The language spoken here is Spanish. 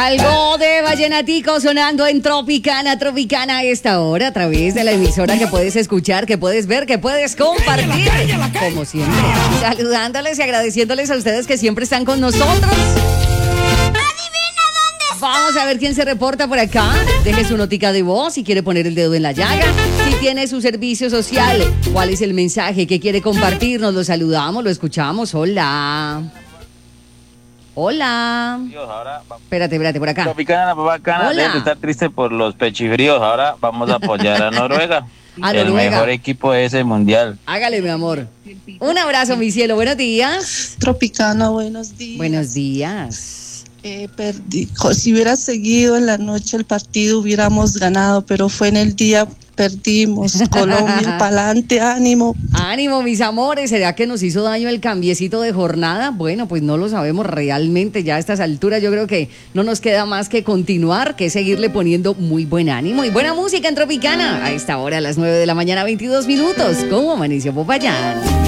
Algo de vallenatico sonando en Tropicana a esta hora, a través de la emisora que puedes escuchar, que puedes ver, que puedes compartir. Como siempre, saludándoles y agradeciéndoles a ustedes que siempre están con nosotros. Vamos a ver quién se reporta por acá. Deje su notica de voz si quiere poner el dedo en la llaga. Si tiene su servicio social, ¿cuál es el mensaje que quiere compartirnos? Lo saludamos, lo escuchamos. Hola. Hola. Espérate, por acá. Tropicana, bacana, debe estar triste por los pechifríos. Ahora vamos a apoyar a Noruega. El mejor equipo de ese mundial. Hágale, mi amor. Un abrazo, mi cielo. Buenos días. Tropicana, buenos días. Buenos días. Perdí. Si hubiera seguido en la noche el partido hubiéramos ganado, pero fue en el día, perdimos. Colombia, pa'lante, ánimo. Ánimo, mis amores. ¿Será que nos hizo daño el cambiecito de jornada? Bueno, pues no lo sabemos realmente. Ya a estas alturas yo creo que no nos queda más que continuar, que seguirle poniendo muy buen ánimo y buena música en Tropicana. A esta hora, a las 9 de la mañana, 22 minutos. ¿Cómo amaneció Popayán?